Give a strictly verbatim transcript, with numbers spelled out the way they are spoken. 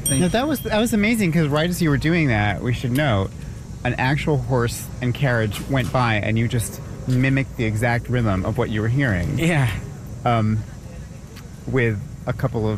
Thank Now, you. that was that was amazing because right as you were doing that, we should note, an actual horse and carriage went by, and you just mimicked the exact rhythm of what you were hearing Yeah. um, with a couple of